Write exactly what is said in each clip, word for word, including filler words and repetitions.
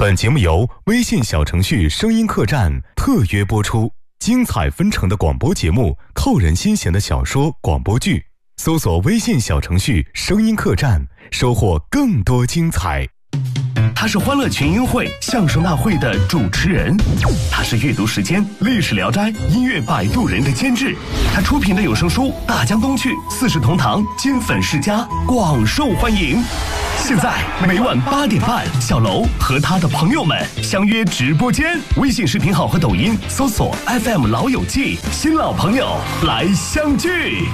本节目由微信小程序声音客栈特约播出，精彩纷呈的广播节目，扣人心弦的小说广播剧，搜索微信小程序声音客栈，收获更多精彩。 他是欢乐群英会相声大会的主持人，他是阅读时间历史聊斋音乐摆渡人的监制，他出品的有声书大江东去四世同堂金粉世家广受欢迎。现在每晚八点半，小楼和他的朋友们相约直播间，微信视频号和抖音搜索 F M 老友记，新老朋友来相聚。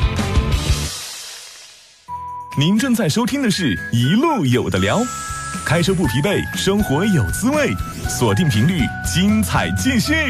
您正在收听的是一路有的聊，开车不疲惫，生活有滋味，锁定频率，精彩继续。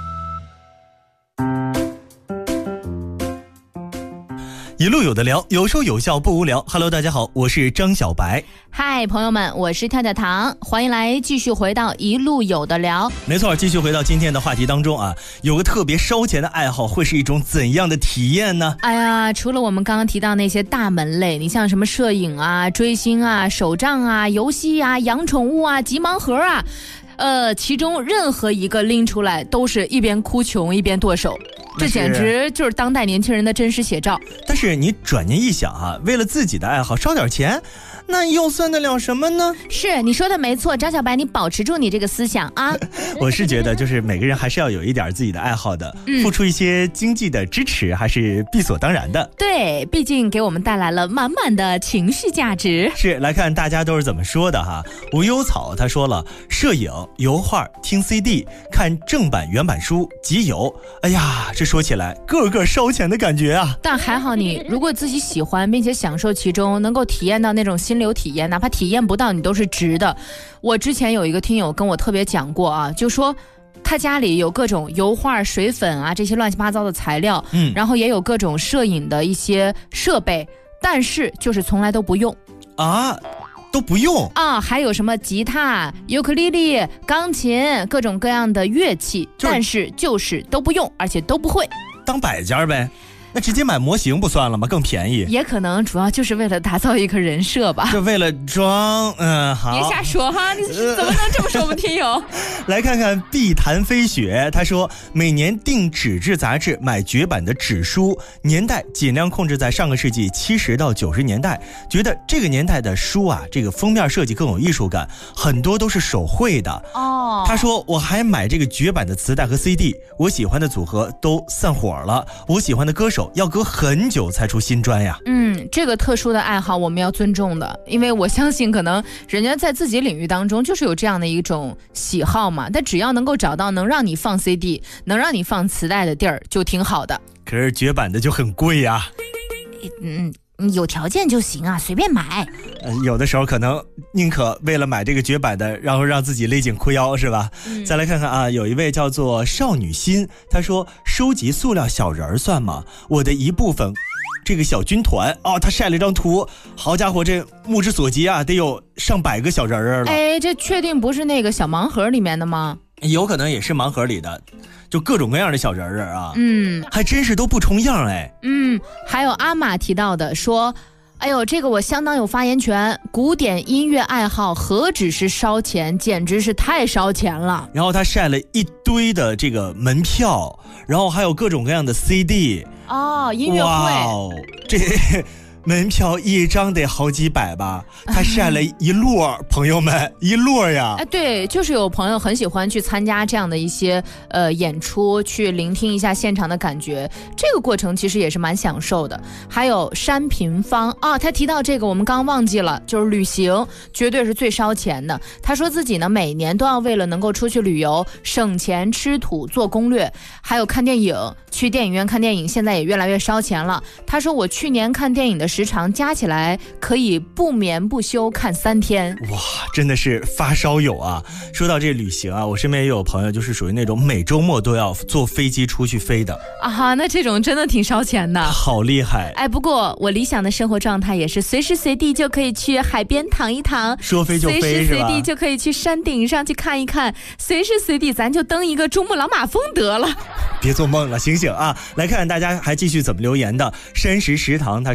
一路有的聊，有说有笑不无聊。 Hello 大家好，我是张小白。 嗨朋友们，我是跳跳糖，欢迎来继续回到一路有的聊。 没错，继续回到今天的话题当中啊，有个特别烧钱的爱好会是一种怎样的体验呢？ 哎呀，除了我们刚刚提到那些大门类，你像什么摄影啊、追星啊、手账啊、游戏啊、养宠物啊、集盲盒啊，呃，其中任何一个拎出来都是一边哭穷一边剁手，这简直就是当代年轻人的真实写照。 但是你转念一想啊，为了自己的爱好烧点钱，那又算得了什么呢？ 是，你说的没错，张小白，你保持住你这个思想啊。 我是觉得就是每个人还是要有一点自己的爱好的、嗯、付出一些经济的支持还是必所当然的。 对，毕竟给我们带来了满满的情绪价值。 是，来看大家都是怎么说的哈。无忧草他说了，摄影、油画、听 C D、看正版原版书、集邮，哎呀，这说起来个个烧钱的感觉啊。 但还好你如果自己喜欢并且享受其中，能够体验到那种心流体验，哪怕体验不到你都是值的。我之前有一个听友跟我特别讲过啊，就说他家里有各种油画、水粉啊这些乱七八糟的材料，嗯，然后也有各种摄影的一些设备，但是就是从来都不用啊。都不用啊，还有什么吉他、尤克里里、钢琴，各种各样的乐器，就是、但是就是都不用，而且都不会， 当摆件呗。那直接买模型不算了吗？更便宜。 也可能主要就是为了打造一个人设吧， 就为了装。嗯，好， 别瞎说哈，你怎么能这么说我们听友？ 来看看碧潭飞雪，他说每年订纸质杂志买绝版的纸书，年代尽量控制在上个世纪七十到九十年代，觉得这个年代的书啊，这个封面设计更有艺术感，很多都是手绘的。哦，他说我还买这个绝版的磁带和 C D， 我喜欢的组合都散伙了，我喜欢的歌手要隔很久才出新专呀。 嗯，这个特殊的爱好我们要尊重的，因为我相信可能人家在自己领域当中就是有这样的一种喜好嘛，但只要能够找到能让你放 C D 能让你放磁带的地儿就挺好的。 可是绝版的就很贵呀。 嗯，有条件就行啊，随便买、 呃、有的时候可能宁可为了买这个绝版的，然后让自己勒紧裤腰，是吧、嗯、再来看看啊，有一位叫做少女心，他说收集塑料小人算吗？我的一部分这个小军团哦，他晒了一张图，好家伙，这目之所及啊，得有上百个小人儿了。 哎，这确定不是那个小盲盒里面的吗？ 有可能也是盲盒里的，就各种各样的小人儿啊，嗯，还真是都不重样哎。 嗯，还有阿玛提到的说，哎呦，这个我相当有发言权，古典音乐爱好何止是烧钱，简直是太烧钱了。 然后他晒了一堆的这个门票，然后还有各种各样的 C D 哦，音乐会，哇， 这门票一张得好几百吧，他晒了一摞朋友们一摞呀。 哎，对，就是有朋友很喜欢去参加这样的一些呃演出，去聆听一下现场的感觉，这个过程其实也是蛮享受的。还有山平方啊，他提到这个我们刚刚忘记了，就是旅行绝对是最烧钱的。他说自己呢每年都要为了能够出去旅游省钱吃土做攻略，还有看电影，去电影院看电影现在也越来越烧钱了。他说我去年看电影的时长加起来可以不眠不休看三天。 哇，真的是发烧友啊。说到这旅行啊，我身边也有朋友就是属于那种每周末都要坐飞机出去飞的啊，那这种真的挺烧钱的， 好厉害。 哎，不过我理想的生活状态也是随时随地就可以去海边躺一躺， 说飞就飞， 随时随地就可以去山顶上去看一看，随时随地咱就登一个珠穆朗玛峰得了。 别做梦了，醒醒啊！来看大家还继续怎么留言的。山石食堂他说了，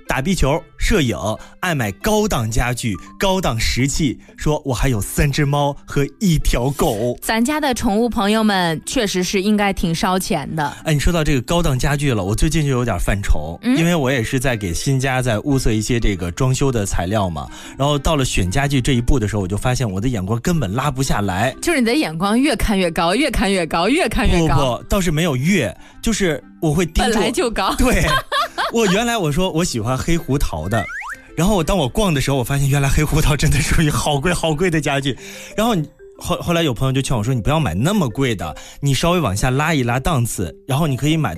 打壁球、摄影，爱买高档家具、高档食器，说我还有三只猫和一条狗。 咱家的宠物朋友们确实是应该挺烧钱的。 哎，你说到这个高档家具了，我最近就有点犯愁、嗯、因为我也是在给新家在物色一些这个装修的材料嘛，然后到了选家具这一步的时候，我就发现我的眼光根本拉不下来。 就是你的眼光越看越高，越看越高，越看越高。 不不，倒是没有越，就是我会盯着。 本来就高。 对，我原来我说我喜欢黑胡桃的，然后当我逛的时候，我发现原来黑胡桃真的属于好贵好贵的家具。然后后后来有朋友就劝我说，你不要买那么贵的，你稍微往下拉一拉档次，然后你可以买